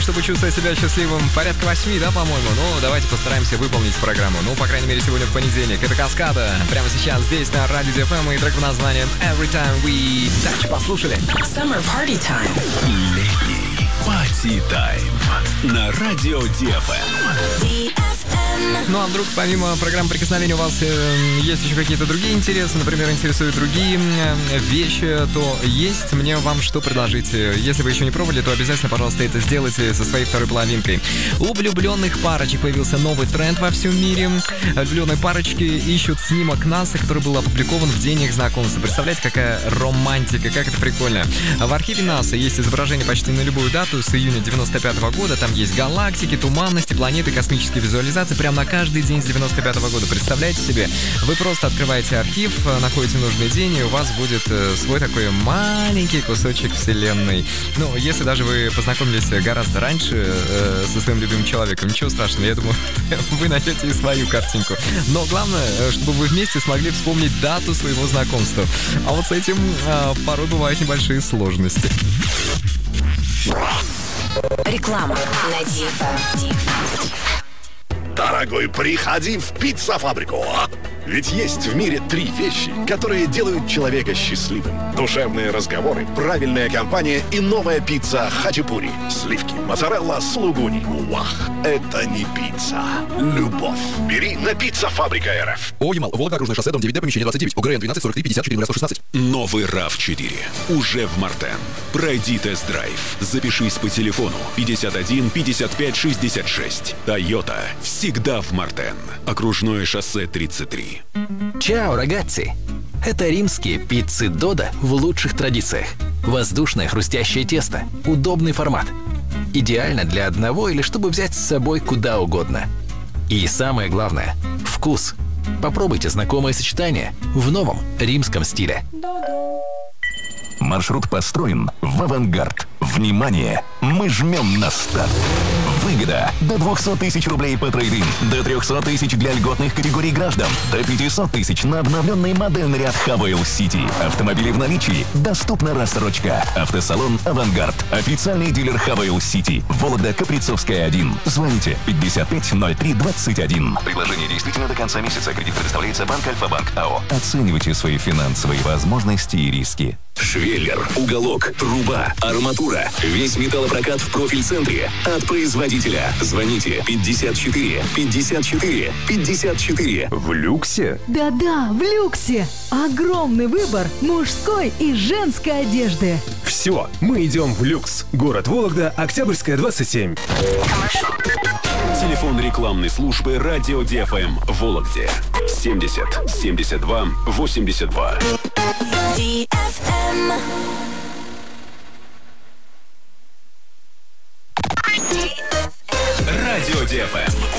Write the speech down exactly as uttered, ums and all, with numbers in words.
Чтобы чувствовать себя счастливым, порядка восьми, да, по-моему? Ну, давайте постараемся выполнить программу. Ну, по крайней мере, сегодня в понедельник. Это Каскада. Прямо сейчас здесь на Радио ди эф эм и трек под названием Every Time We Touch. Послушали. Summer Party Time. Летний Party Time на Радио ди эф эм. Ну а вдруг помимо программы «Прикосновения» у вас э, есть еще какие-то другие интересы, например, интересуют другие э, вещи, то есть мне вам что предложить. Если вы еще не пробовали, то обязательно, пожалуйста, это сделайте со своей второй половинкой. У влюбленных парочек появился новый тренд во всем мире. Влюбленные парочки ищут снимок НАСА, который был опубликован в день их знакомства. Представляете, какая романтика, как это прикольно. В архиве НАСА есть изображение почти на любую дату с июня девяносто пятого года. Там есть галактики, туманности, планеты, космические визуализации. Прямо на каждый день с девяносто пятого года. Представляете себе? Вы просто открываете архив, находите нужный день, и у вас будет свой такой маленький кусочек вселенной. Ну, если даже вы познакомились гораздо раньше э, со своим любимым человеком, ничего страшного, я думаю, вы найдете и свою картинку. Но главное, чтобы вы вместе смогли вспомнить дату своего знакомства. А вот с этим э, порой бывают небольшие сложности. Реклама на ди эф эм. Дорогой, приходи в пицца-фабрику. Ведь есть в мире три вещи, которые делают человека счастливым. Душевные разговоры, правильная компания и новая пицца хачапури. Сливки, моцарелла, сулугуни. Вах, это не пицца. Любовь. Бери на пицца-фабрика эр эф. О, Ямал, Волга, окружное шоссе, дом девять Д, помещение двадцать девять, ОГРН двенадцать сорок три пятьдесят четыре сто шестнадцать. Новый рав четыре уже в Мартен. Пройди тест-драйв. Запишись по телефону пятьдесят один пятьдесят пять шестьдесят шесть. Тойота всегда в Мартен. Окружное шоссе тридцать три. Чао, рагацзи! Это римские пиццы Додо в лучших традициях. Воздушное хрустящее тесто, удобный формат. Идеально для одного или чтобы взять с собой куда угодно. И самое главное – вкус. Попробуйте знакомое сочетание в новом римском стиле. Маршрут построен в авангард. Внимание! Мы жмем на старт. Выгода до двухсот тысяч рублей по трейд-ин, до трехсот тысяч для льготных категорий граждан, до пятисот тысяч на обновленный модельный ряд Хавейл City. Автомобили в наличии, доступна рассрочка. Автосалон «Авангард». Официальный дилер Хавейл City. Вологда, Каприцовская, один. Звоните пятьдесят пять ноль три двадцать один. Предложение действительно до конца месяца. Кредит предоставляется Банк Альфа-Банк АО. Оценивайте свои финансовые возможности и риски. Швеллер, уголок, труба, арматура. Весь металлопрокат в профиль-центре. От производителя. Звоните пятьдесят четыре пятьдесят четыре пятьдесят четыре. В люксе? Да-да, в люксе. Огромный выбор мужской и женской одежды. Все, мы идем в люкс. Город Вологда, Октябрьская, двадцать семь. Телефон рекламной службы Радио ди эф эм в Вологде. семьдесят семьдесят два восемьдесят два. ди эф эм. Радио ди эф эм.